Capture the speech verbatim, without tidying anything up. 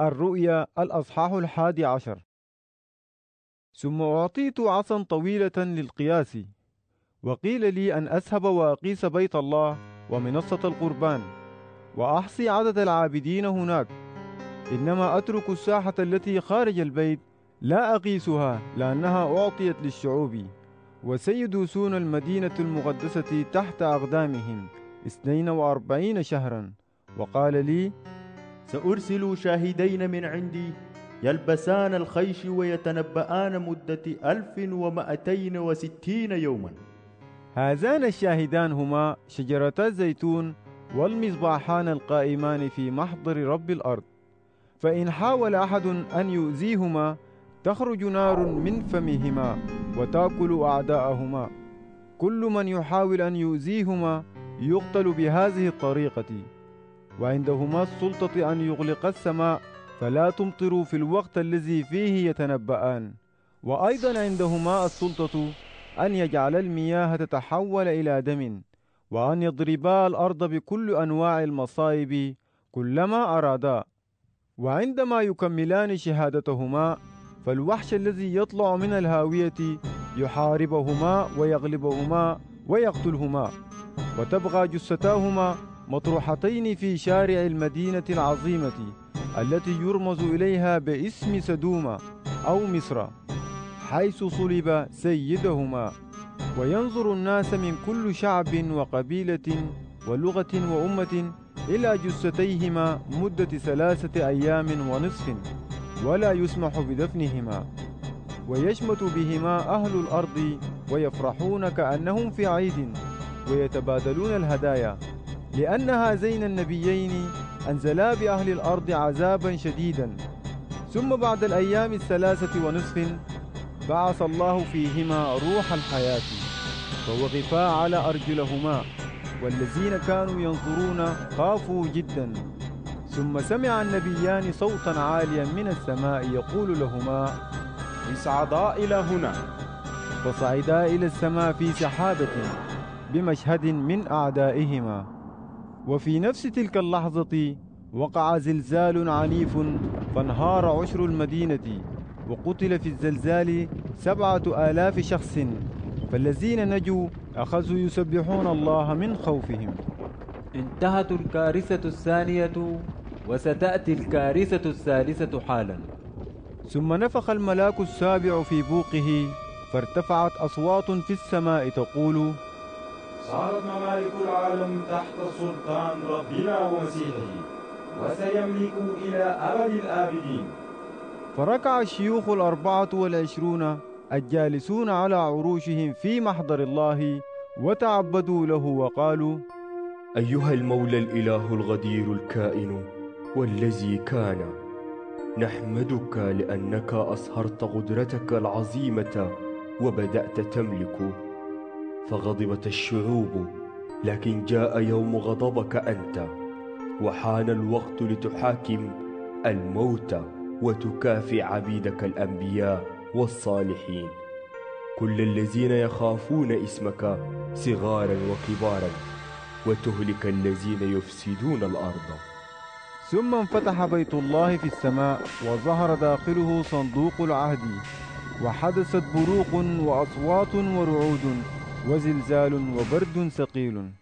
الرؤيا الأصحاح الحادي عشر. ثم أعطيت عصا طويلة للقياس، وقيل لي أن أذهب وأقيس بيت الله ومنصة القربان، وأحصي عدد العابدين هناك، إنما أترك الساحة التي خارج البيت لا أقيسها، لأنها أعطيت للشعوب، وسيدوسون المدينة المقدسة تحت أقدامهم اثنين وأربعين شهرا. وقال لي: سأرسل شاهدين من عندي يلبسان الخيش ويتنبآن مدة ألف ومائتين وستين يوما. هذان الشاهدان هما شجرتا الزيتون والمصباحان القائمان في محضر رب الأرض، فإن حاول أحد أن يؤذيهما تخرج نار من فمهما وتأكل أعداءهما. كل من يحاول أن يؤذيهما يقتل بهذه الطريقة. وعندهما السلطة أن يغلق السماء فلا تمطر في الوقت الذي فيه يتنبآن، وأيضا عندهما السلطة أن يجعل المياه تتحول إلى دم، وأن يضربا الأرض بكل أنواع المصائب كلما أرادا. وعندما يكملان شهادتهما فالوحش الذي يطلع من الهاوية يحاربهما ويغلبهما ويقتلهما، وتبقى جثتاهما مطروحتين في شارع المدينة العظيمة التي يرمز إليها باسم سدوم أو مصر، حيث صلب سيدهما. وينظر الناس من كل شعب وقبيلة ولغة وأمة إلى جثتيهما مدة ثلاثة أيام ونصف، ولا يسمح بدفنهما. ويشمت بهما أهل الأرض ويفرحون كأنهم في عيد، ويتبادلون الهدايا، لأن هذين النبيين أنزلا بأهل الأرض عذابا شديدا. ثم بعد الأيام الثلاثة ونصف بعث الله فيهما روح الحياة، فوقفا على أرجلهما، والذين كانوا ينظرون خافوا جدا. ثم سمع النبيان صوتا عاليا من السماء يقول لهما: اصعدا إلى هنا. فصعدا إلى السماء في سحابة بمشهد من أعدائهما. وفي نفس تلك اللحظة وقع زلزال عنيف، فانهار عشر المدينة، وقتل في الزلزال سبعة آلاف شخص. فالذين نجوا أخذوا يسبحون الله من خوفهم. انتهت الكارثة الثانية، وستأتي الكارثة الثالثة حالا. ثم نفخ الملاك السابع في بوقه، فارتفعت أصوات في السماء تقول: صارت ممالك العالم تحت سلطان ربنا ومسيحه، وسيملك إلى أبد الآبدين. فركع الشيوخ الأربعة والعشرون الجالسون على عروشهم في محضر الله، وتعبدوا له وقالوا: أيها المولى الإله الغدير الكائن والذي كان، نحمدك لأنك أصهرت قدرتك العظيمة وبدأت تملك. فغضبت الشعوب، لكن جاء يوم غضبك أنت، وحان الوقت لتحاكم الموتى وتكافئ عبيدك الأنبياء والصالحين، كل الذين يخافون اسمك صغارا وكبارا، وتهلك الذين يفسدون الأرض. ثم انفتح بيت الله في السماء، وظهر داخله صندوق العهد، وحدثت بروق وأصوات ورعود وزلزال وبرد ثقيل.